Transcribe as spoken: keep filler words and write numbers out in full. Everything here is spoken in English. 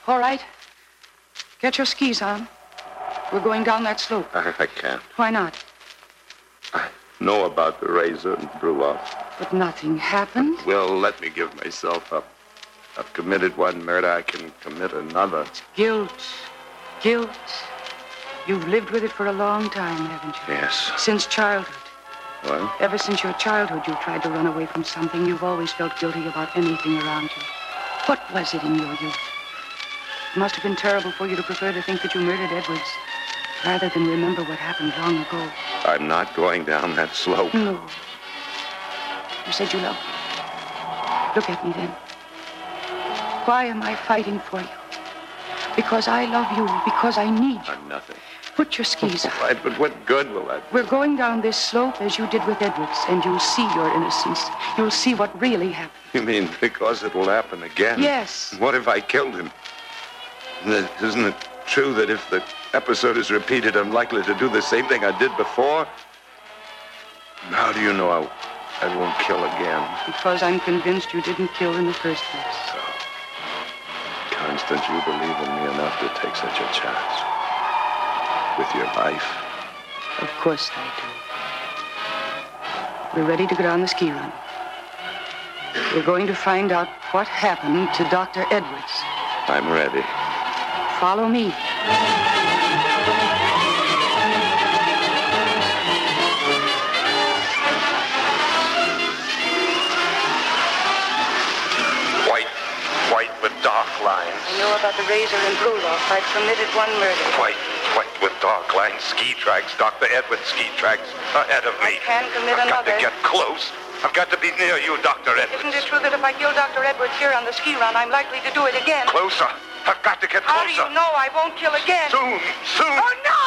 All right. Get your skis on. We're going down that slope. I, I can't. Why not? I know about the razor and Brulov. But nothing happened. Will, let me give myself up. I've committed one murder, I can commit another. It's guilt. Guilt. You've lived with it for a long time, haven't you? Yes. Since childhood. What? Ever since your childhood, you've tried to run away from something. You've always felt guilty about anything around you. What was it in your youth? It must have been terrible for you to prefer to think that you murdered Edwards, rather than remember what happened long ago. I'm not going down that slope. No. You said you loved me. Look at me then. Why am I fighting for you? Because I love you, because I need you. I'm nothing. Put your skis on. Right, but what good will that do? We're going down this slope as you did with Edwards, and you'll see your innocence. You'll see what really happened. You mean because it'll happen again? Yes. What if I killed him? Isn't it true that if the episode is repeated, I'm likely to do the same thing I did before? How do you know I, I won't kill again? Because I'm convinced you didn't kill in the first place. So, Constance, you believe in me enough to take such a chance. With your life. Of course I do. We're ready to get on the ski run. We're going to find out what happened to Doctor Edwards. I'm ready. Follow me. White, white with dark lines. I know about the razor and Brulov. I've committed one murder. White, white with dark lines, ski tracks, Doctor Edwards ski tracks ahead of me. I can commit I've another. got to get close. I've got to be near you, Doctor Edwards. Isn't it true that if I kill Doctor Edwards here on the ski run, I'm likely to do it again? Closer. I've got to get How closer. do you know I won't kill again? Soon, soon. Oh, no!